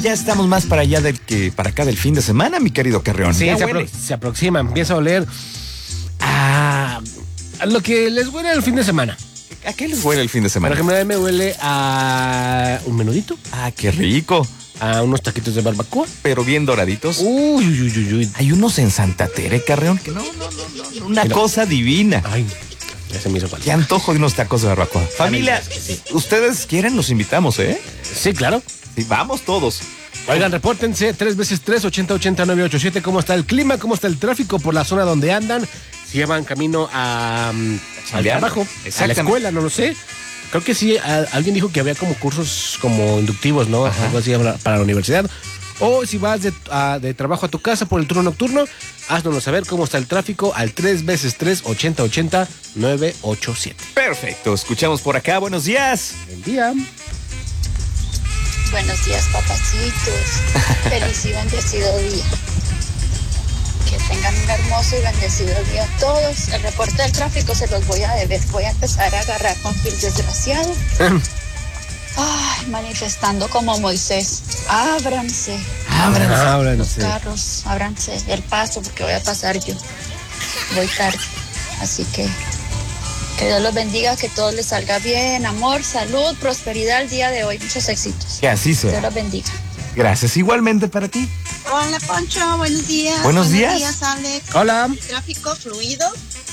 Ya estamos más para allá del que para acá del fin de semana, mi querido Carrión. Sí, se aproxima, empieza a oler a lo que les huele el fin de semana. ¿A qué les huele el fin de semana? Por ejemplo, a mí me huele a un menudito. Ah, qué rico. A unos taquitos de barbacoa. Pero bien doraditos. Uy. Hay unos en Santa Tere, Carrión, que no. Una cosa divina. Ay, ya se me hizo falta. Qué antojo de unos tacos de barbacoa. Familia, sí. ¿Ustedes quieren? Los invitamos, ¿eh? Sí, claro. Sí, vamos todos. Oigan, repórtense 3x3 8080-987. ¿Cómo está el clima? ¿Cómo está el tráfico por la zona donde andan? Si llevan camino al trabajo, a la escuela, no lo sé. Creo que sí, alguien dijo que había como cursos como inductivos, ¿no? Ajá. Algo así para la universidad. O si vas de trabajo a tu casa por el turno nocturno, haznoslo saber cómo está el tráfico al 3x3 8080-987. Perfecto, escuchamos por acá. Buenos días. Buen día. Buenos días, papacitos. Feliz y bendecido día. Que tengan un hermoso y bendecido día a todos. El reporte del tráfico se los voy a deber. Voy a empezar a agarrar con el desgraciado. Ay, manifestando como Moisés. Ábranse los carros, ábranse el paso porque voy a pasar yo. Voy tarde. Así que Dios los bendiga, que todo les salga bien, amor, salud, prosperidad el día de hoy. Muchos éxitos. Que así sea. Dios los bendiga. Gracias, igualmente para ti. Hola, Poncho, buenos días. Buenos días. Buenos días, Alex. Hola. El tráfico fluido.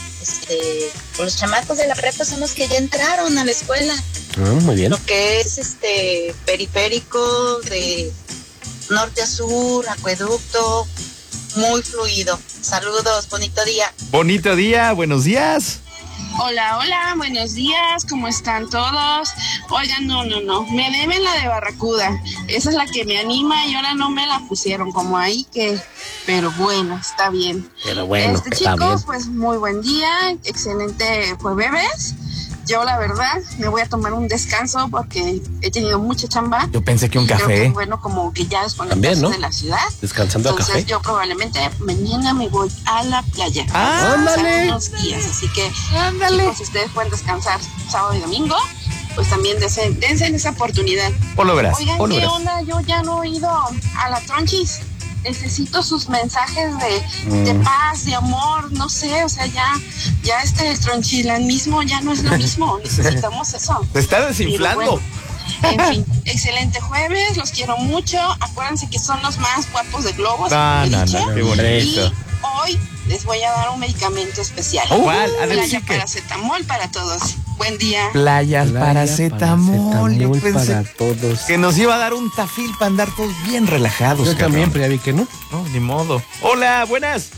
Los chamacos de la prepa son los que ya entraron a la escuela. Muy bien. Lo que es periférico de norte a sur, acueducto, muy fluido. Saludos, bonito día. Bonito día, buenos días. Hola, buenos días, ¿cómo están todos? Oigan, no, me deben la de Barracuda, esa es la que me anima y ahora no me la pusieron como ahí que, pero bueno, está bien. Pero bueno, está chicos, bien. Pues muy buen día, excelente jueves. Yo la verdad me voy a tomar un descanso porque he tenido mucha chamba. Yo pensé que un Creo que café. es bueno como que ya después También, ¿no? de la ciudad. Descansando a Entonces café. yo probablemente mañana me voy a la playa. Ah, ándale. Unos días, así que chicos, si ustedes pueden descansar sábado y domingo, pues también dense esa oportunidad. O lo verás. Oigan, ¿qué onda? Yo ya no he ido a la Tronchis. Necesito sus mensajes de paz, de amor, no sé, o sea, ya este tronchilanismo ya no es lo mismo, necesitamos eso. Se está desinflando. Bueno, en fin, excelente jueves, los quiero mucho, acuérdense que son los más guapos de Globo. No, qué bonito. Y hoy les voy a dar un medicamento especial. ¿Cuál? A ver, Playa sí que. paracetamol para todos. Buen día. Playas, paracetamol. Yo pensé para todos. que nos iba a dar un tafil para andar todos bien relajados. Yo cabrón. también, pero ya vi que no. No, ni modo. Hola, buenas.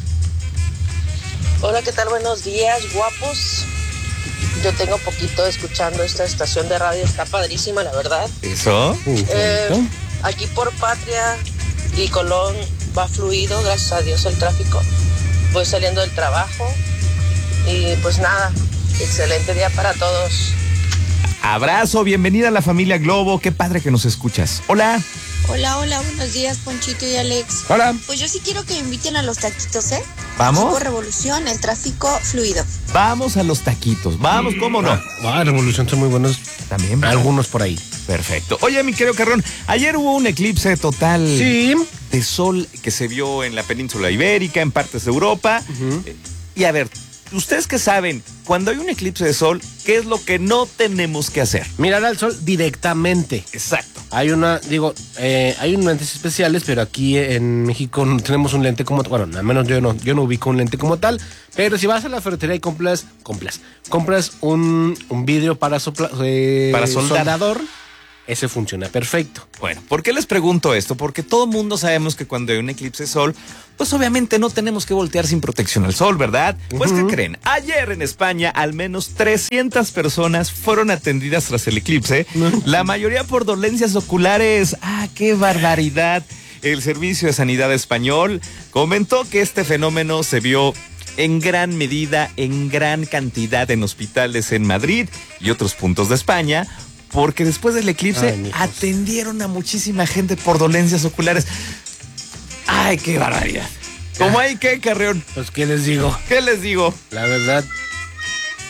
Hola, ¿qué tal? Buenos días, guapos. Yo tengo poquito escuchando esta estación de radio, está padrísima, la verdad. ¿Eso? Aquí por Patria y Colón va fluido, gracias a Dios, el tráfico. Voy saliendo del trabajo y pues nada, excelente día para todos. Abrazo, bienvenida a la familia Globo. Qué padre que nos escuchas. Hola. Hola, buenos días, Ponchito y Alex. Hola. Pues yo sí quiero que me inviten a los taquitos, ¿eh? ¿Vamos? Por Revolución, el tráfico fluido. Vamos a los taquitos. Vamos, ¿cómo no? Revolución son muy buenos. También. ¿verdad? Algunos por ahí. Perfecto. Oye, mi querido Carrón, ayer hubo un eclipse total Sí. de sol que se vio en la península ibérica, en partes de Europa. Y a ver, ustedes que saben, cuando hay un eclipse de sol, ¿qué es lo que no tenemos que hacer? Mirar al sol directamente. Exacto. Hay hay unos lentes especiales, pero aquí en México no tenemos un lente como, bueno, al menos yo no ubico un lente como tal, pero si vas a la ferretería y compras un vidrio para Para soldar. soldador, ese funciona perfecto. Bueno, ¿por qué les pregunto esto? Porque todo mundo sabemos que cuando hay un eclipse de sol, pues obviamente no tenemos que voltear sin protección al sol, ¿verdad? Pues ¿qué creen? Ayer en España al menos 300 personas fueron atendidas tras el eclipse, la mayoría por dolencias oculares. ¡Ah, qué barbaridad! El Servicio de Sanidad Español comentó que este fenómeno se vio en gran medida, en gran cantidad en hospitales en Madrid y otros puntos de España, porque después del eclipse atendieron a muchísima gente por dolencias oculares. ¡Ay, qué barbaridad! ¿Cómo hay qué, Carrión? Pues, ¿qué les digo? ¿Qué les digo? La verdad,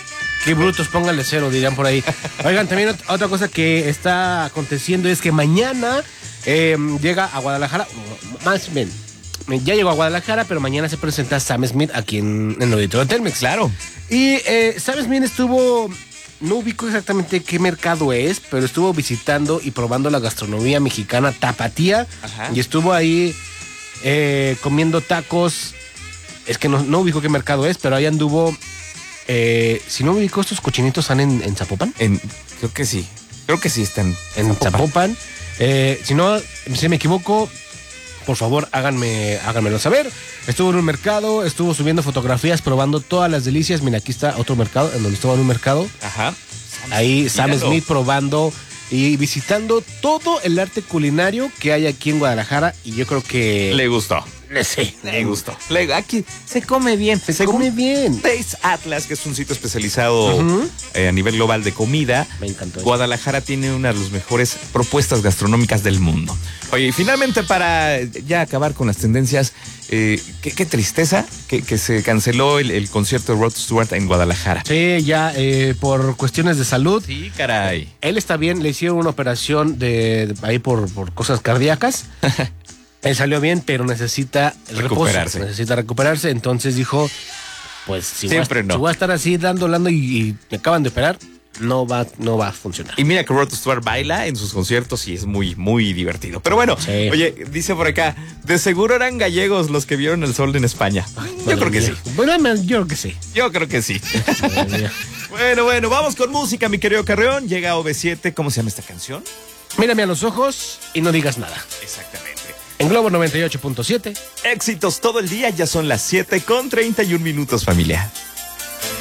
Qué brutos, póngale 0, dirían por ahí. Oigan, también otra cosa que está aconteciendo es que mañana llega a Guadalajara, más bien, ya llegó a Guadalajara, pero mañana se presenta Sam Smith aquí en el auditorio Telmex. Claro. Y Sam Smith estuvo, no ubico exactamente qué mercado es, pero estuvo visitando y probando la gastronomía mexicana tapatía. Ajá. Y estuvo ahí comiendo tacos. Es que no ubico qué mercado es, pero ahí anduvo. Si no me ubico, estos cochinitos están en Zapopan. Creo que sí están en Zapopan. Si no, si me equivoco, por favor, háganmelo saber. Estuvo en un mercado, estuvo subiendo fotografías, probando todas las delicias. Mira, aquí está otro mercado, en donde estuvo en un mercado. Ajá. Ahí Sam Smith probando y visitando todo el arte culinario que hay aquí en Guadalajara. Y yo creo que le gustó. Sí, le gustó. Aquí se come bien. Se come bien. Taste Atlas, que es un sitio especializado a nivel global de comida. Me encantó. Guadalajara tiene una de las mejores propuestas gastronómicas del mundo. Oye, y finalmente, para ya acabar con las tendencias, qué tristeza que se canceló el concierto de Rod Stewart en Guadalajara. Sí, ya por cuestiones de salud. Sí, caray. Él está bien, le hicieron una operación de ahí por cosas cardíacas. Él salió bien, pero necesita recuperarse. Necesita recuperarse. Entonces dijo, pues si voy a estar así dando y me acaban de operar, no va a funcionar. Y mira que Rod Stewart baila en sus conciertos y es muy, muy divertido. Pero bueno, sí. Oye, dice por acá, de seguro eran gallegos los que vieron el sol en España. Yo creo que sí. Bueno, yo creo que sí. Yo creo que sí. Bueno, vamos con música, mi querido Carreón. Llega OV7, ¿cómo se llama esta canción? Mírame a los ojos y no digas nada. Exactamente. En Globo 98.7. Éxitos todo el día, ya son las 7:31 familia.